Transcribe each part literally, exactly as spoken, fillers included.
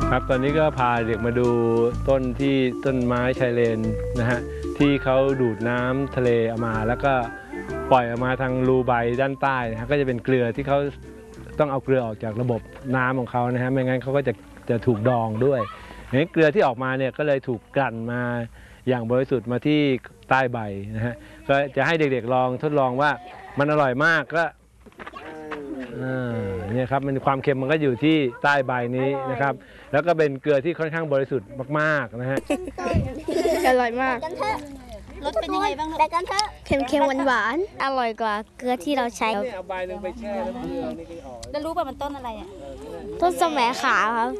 ครับตอนนี้ก็พาเด็กมาดูต้นที่ต้นไม้ชายเลนนะฮะที่เขาดูดน้ำทะเลออกมาแล้วก็ปล่อยออกมาทางรูใบด้านใต้นะฮะก็จะเป็นเกลือที่เขาต้องเอาเกลือออกจากระบบน้ำของเขานะฮะไม่งั้นเขาก็จะจะถูกดองด้วยนี่เกลือที่ออกมาเนี่ยก็เลยถูกกลั่นมาอย่างบริสุทธิ์มาที่ใต้ใบนะฮะก็จะให้เด็กๆลองทดลองว่ามันอร่อยมากก็เนี่ยครับมันความเค็มมันก็อยู่ที่ใต้ใบนี้นะครับแล้วก็เป็นเกลือที่ค่อนข้างบริสุทธิ์มากๆนะฮะอร่อยมากรสเป็นยังไงบ้างลูกกันเถอะเค็มๆหวานๆอร่อยกว่าเกลือที่เราใช้เอาใบนึงไปแช่น้ำเกลือนี่ก็ออกแล้วรู้ป่ะมันต้นอะไรอ่ะต้นสมขาวครับ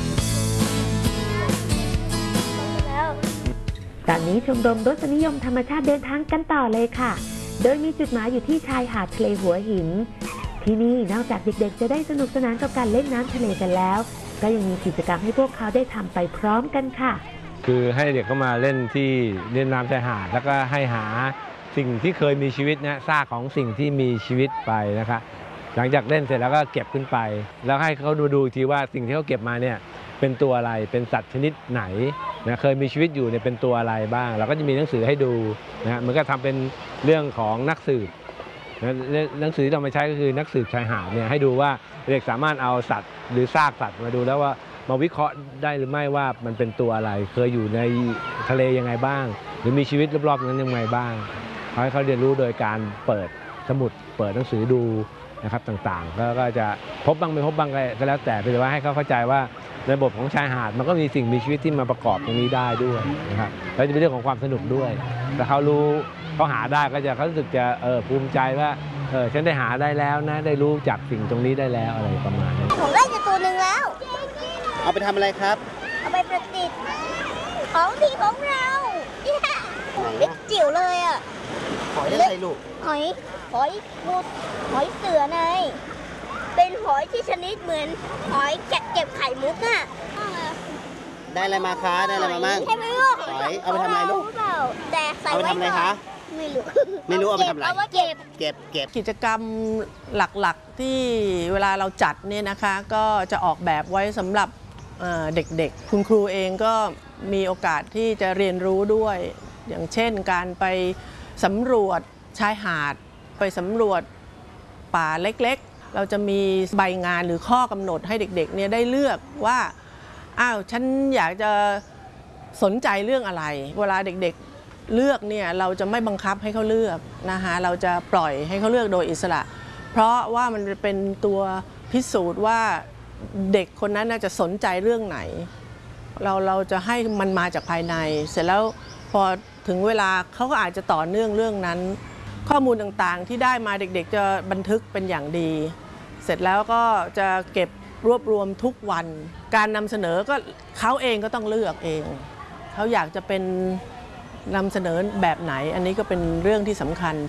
ตอนนี้ชมรมรสนิยมธรรมชาติเดินทางกันต่อเลยค่ะโดยมีจุดหมายอยู่ที่ชายหาดทะเลหัวหินที่นี่นอกจากเด็กๆจะได้สนุกสนานกับการเล่นน้ำทะเลกันแล้วก็ยังมีกิจกรรมให้พวกเขาได้ทำไปพร้อมกันค่ะคือให้เด็กเข้ามาเล่นที่เล่นน้ำชายหาดแล้วก็ให้หาสิ่งที่เคยมีชีวิตนะซากของสิ่งที่มีชีวิตไปนะคะหลังจากเล่นเสร็จแล้วก็เก็บขึ้นไปแล้วให้เขาดูดูทีว่าสิ่งที่เขาเก็บมาเนี่ยเป็นตัวอะไรเป็นสัตว์ชนิดไหนนะเคยมีชีวิตอยู่เนี่ยเป็นตัวอะไรบ้างเราก็จะมีหนังสือให้ดูนะมันก็ทำเป็นเรื่องของนักสืบนะหนังสือที่เรามาใช้ก็คือนักสืบชายหาดเนี่ยให้ดูว่าเด็กสามารถเอาสัตว์หรือซากสัตว์มาดูแล้วว่ามาวิเคราะห์ได้หรือไม่ว่ามันเป็นตัวอะไรเคยอยู่ในทะเลยังไงบ้างหรือมีชีวิตรอบๆนั้นยังไงบ้างให้เขาเรียนรู้โดยการเปิดสมุดเปิดหนังสือดูนะครับต่างๆก็จะพบบ้างไม่พบบ้างก็แล้วแต่เป็นว่าให้เขาเข้าใจว่าระบบของชายหาดมันก็มีสิ่งมีชีวิตที่มาประกอบตรงนี้ได้ด้วยนะครับแล้วจะเป็นเรื่องของความสนุกด้วยแต่เขารู้เขาหาได้ก็จะเขารู้สึกจะเออภูมิใจว่าเออฉันได้หาได้แล้วนะได้รู้จักสิ่งตรงนี้ได้แล้วอะไรประมาณนี้ผมได้จะตัวหนึ่งแล้วเอาไปทำอะไรครับเอาไปประดิษฐ์ของดีของเราเล็กจิ๋วเลยอ่ะหอยอะไรลูกหอยหอยบูดหอยเสือไงเป็นหอยที่ชนิดเหมือนหอยแกะเก็บไข่มุกอ่ะได้อะไรมาคะได้อะไรมาบ้างให้ไม่รู้หอยเอาไปทำอะไรลูกแต่ใส่ไว้เอาไปทำอะไรคะไม่รู้ไม่รู้เอาไปทำอะไรเอาไว้เก็บเก็บเก็บกิจกรรมหลักๆที่เวลาเราจัดเนี่ยนะคะก็จะออกแบบไว้สำหรับเด็กๆคุณครูเองก็มีโอกาสที่จะเรียนรู้ด้วยอย่างเช่นการไปสำรวจชายหาดไปสำรวจป่าเล็กๆเราจะมีใบงานหรือข้อกำหนดให้เด็กๆเนี่ยได้เลือกว่าอ้าวฉันอยากจะสนใจเรื่องอะไรเวลาเด็กๆเลือกเนี่ยเราจะไม่บังคับให้เขาเลือกนะคะเราจะปล่อยให้เขาเลือกโดยอิสระเพราะว่ามันเป็นตัวพิสูจน์ว่าเด็กคนนั้นน่าจะสนใจเรื่องไหนเราเราจะให้มันมาจากภายในเสร็จแล้วพอถึงเวลาเขาก็อาจจะต่อเนื่องเรื่องนั้นข้อมูลต่างๆที่ได้มาเด็กๆจะบันทึกเป็นอย่างดีเสร็จแล้วก็จะเก็บรวบรวมทุกวันการนำเสนอก็เขาเองก็ต้องเลือกเองเขาอยากจะเป็นนำเสนอแบบไหนอันนี้ก็เป็นเรื่องที่สำคัญ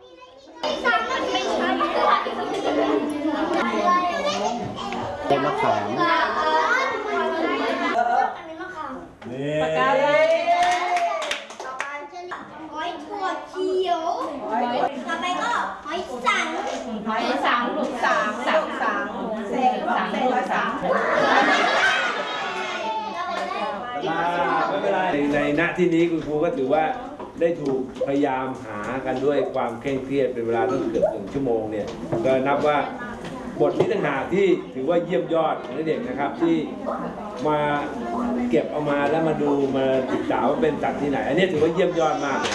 เป็นมะขามปากกาเลยต่อไปหอยถั่วเขียวต่อไปก็หอยสังหอยสังลูกสังสังสังเศษสังลูกสังไม่เป็นไรในณที่นี้คุณครูก็ถือว่าได้ถูกพยายามหากันด้วยความเคร่งเครียดเป็นเวลาตั้งเกือบหนึ่งชั่วโมงเนี่ยก็นับว่าบทนี้ต่างหากที่ถือว่าเยี่ยมยอดของเด็กนะครับที่มาเก็บเอามาแล้วมาดูมาศึกษาว่าเป็นสัตว์ที่ไหนอันนี้ถือว่าเยี่ยมยอดมากเลย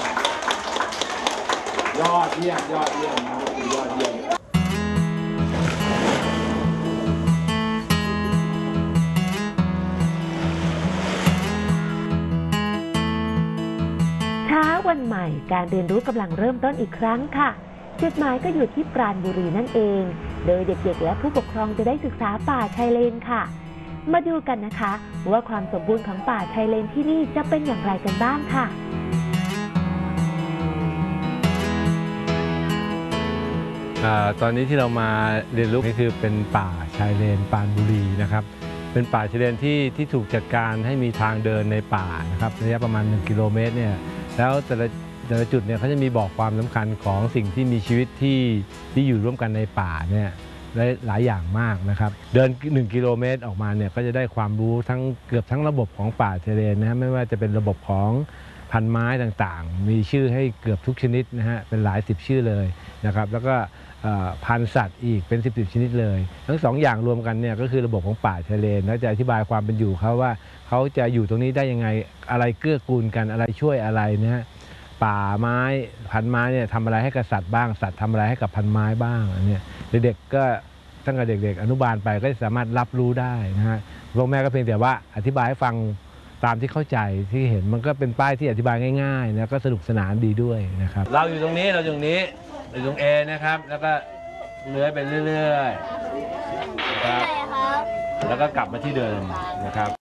ยอดเยี่ยมยอดเยี่ยมยอดเยี่ยมเช้าวันใหม่การเรียนรู้กำลังเริ่มต้นอีกครั้งค่ะจุดหมายก็อยู่ที่ปราณบุรีนั่นเองโดยเด็กๆและผู้ปกครองจะได้ศึกษาป่าชายเลนค่ะมาดูกันนะคะว่าความสมบูรณ์ของป่าชายเลนที่นี่จะเป็นอย่างไรกันบ้างค่ะตอนนี้ที่เรามาเรียนรู้นี่คือเป็นป่าชายเลนปราณบุรีนะครับเป็นป่าชายเลนที่ที่ถูกจัดการให้มีทางเดินในป่านะครับระยะประมาณหนึ่งกิโลเมตรเนี่ยแล้วแต่ละแต่ละจุดเนี่ยเขาจะมีบอกความสำคัญของสิ่งที่มีชีวิตที่ที่อยู่ร่วมกันในป่าเนี่ยได้หลายอย่างมากนะครับเดินหนึ่งกิโลเมตรออกมาเนี่ยก็จะได้ความรู้ทั้งเกือบทั้งระบบของป่าชายเลนนะฮะไม่ว่าจะเป็นระบบของพันไม้ต่างๆมีชื่อให้เกือบทุกชนิดนะฮะเป็นหลายสิบชื่อเลยนะครับแล้วก็พันธุ์สัตว์อีกเป็นสิบสิบชนิดเลยทั้งสองอย่างรวมกันเนี่ยก็คือระบบของป่าชายเลนแล้วจะอธิบายความเป็นอยู่เขาว่าเขาจะอยู่ตรงนี้ได้ยังไงอะไรเกื้อกูลกันอะไรช่วยอะไรนะฮะป่าไม้พันไม้เนี่ยทำอะไรให้กับสัตว์บ้างสัตว์ทำอะไรให้กับพันไม้บ้างอันนี้เด็กๆก็ตั้งแต่เด็กๆอนุบาลไปก็สามารถรับรู้ได้นะฮะพ่อแม่ก็เพียงแต่ว่าอธิบายให้ฟังตามที่เข้าใจที่เห็นมันก็เป็นป้ายที่อธิบายง่ายๆแล้วก็สนุกสนานดีด้วยนะครับเราอยู่ตรงนี้เราอยู่ตรงนี้อยู่ตรง A นะครับแล้วก็เลื้อยไปเรื่อยๆนะครับแล้วก็กลับมาที่เดิมนะครับ